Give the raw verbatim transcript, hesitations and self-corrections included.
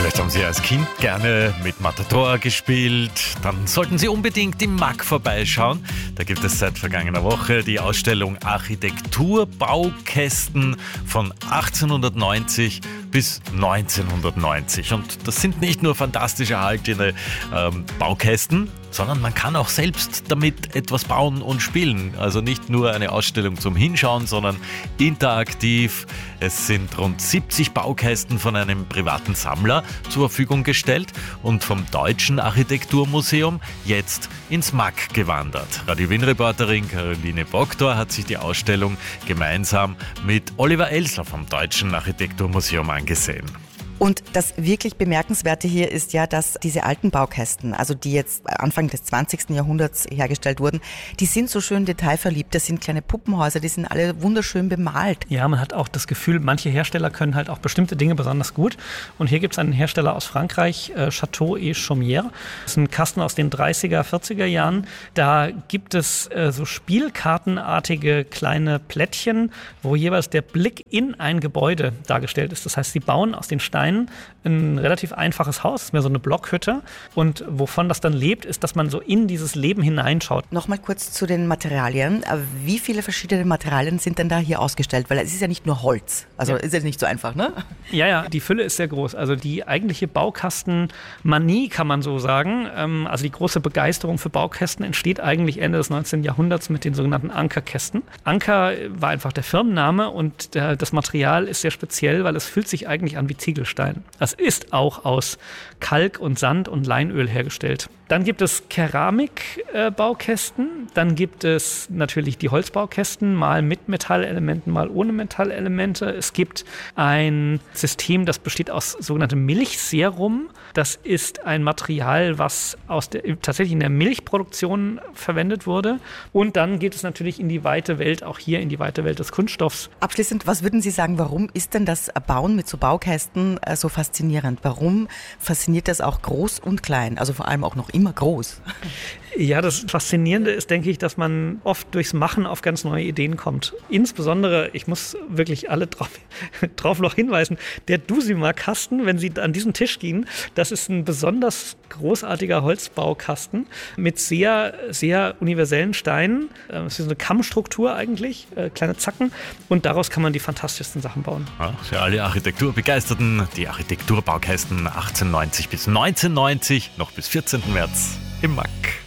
Vielleicht haben Sie als Kind gerne mit Matador gespielt. Dann sollten Sie unbedingt im M A K vorbeischauen. Da gibt es seit vergangener Woche die Ausstellung Architekturbaukästen von achtzehnhundertneunzig bis neunzehnhundertneunzig. Und das sind nicht nur fantastisch erhaltene ähm, Baukästen, sondern man kann auch selbst damit etwas bauen und spielen. Also nicht nur eine Ausstellung zum Hinschauen, sondern interaktiv. Es sind rund siebzig Baukästen von einem privaten Sammler zur Verfügung gestellt und vom Deutschen Architekturmuseum jetzt ins M A K gewandert. Radio Wien-Reporterin Caroline Boktor hat sich die Ausstellung gemeinsam mit Oliver Elsler vom Deutschen Architekturmuseum angesehen. Und das wirklich Bemerkenswerte hier ist ja, dass diese alten Baukästen, also die jetzt Anfang des zwanzigsten Jahrhunderts hergestellt wurden, die sind so schön detailverliebt. Das sind kleine Puppenhäuser, die sind alle wunderschön bemalt. Ja, man hat auch das Gefühl, manche Hersteller können halt auch bestimmte Dinge besonders gut. Und hier gibt es einen Hersteller aus Frankreich, äh, Château et Chaumière. Das ist ein Kasten aus den dreißiger, vierziger Jahren. Da gibt es äh, so spielkartenartige kleine Plättchen, wo jeweils der Blick in ein Gebäude dargestellt ist. Das heißt, sie bauen aus den Steinen ein relativ einfaches Haus, das ist mehr so eine Blockhütte. Und wovon das dann lebt, ist, dass man so in dieses Leben hineinschaut. Nochmal kurz zu den Materialien. Wie viele verschiedene Materialien sind denn da hier ausgestellt? Weil es ist ja nicht nur Holz. Also ja. Ist ja nicht so einfach, ne? Ja, ja, die Fülle ist sehr groß. Also die eigentliche Baukastenmanie, kann man so sagen. Also die große Begeisterung für Baukästen entsteht eigentlich Ende des neunzehnten Jahrhunderts mit den sogenannten Ankerkästen. Anker war einfach der Firmenname und der, das Material ist sehr speziell, weil es fühlt sich eigentlich an wie Ziegelstein. Das ist auch aus Kalk und Sand und Leinöl hergestellt. Dann gibt es Keramikbaukästen, äh, dann gibt es natürlich die Holzbaukästen, mal mit Metallelementen, mal ohne Metallelemente. Es gibt ein System, das besteht aus sogenanntem Milchserum. Das ist ein Material, was aus der, tatsächlich in der Milchproduktion verwendet wurde. Und dann geht es natürlich in die weite Welt, auch hier in die weite Welt des Kunststoffs. Abschließend, was würden Sie sagen, warum ist denn das Bauen mit so Baukästen äh, so faszinierend? Warum fasziniert das auch groß und klein, also vor allem auch noch immer groß? Ja, das Faszinierende ist, denke ich, dass man oft durchs Machen auf ganz neue Ideen kommt. Insbesondere, ich muss wirklich alle drauf, drauf noch hinweisen, der Dusima-Kasten, wenn Sie an diesen Tisch gehen, das ist ein besonders großartiger Holzbaukasten mit sehr, sehr universellen Steinen. Es ist eine Kammstruktur eigentlich, kleine Zacken, und daraus kann man die fantastischsten Sachen bauen. Ja, für alle Architekturbegeisterten, die Architekturbaukästen achtzehnhundertneunzig bis neunzehnhundertneunzig, noch bis vierzehnten März im M A K.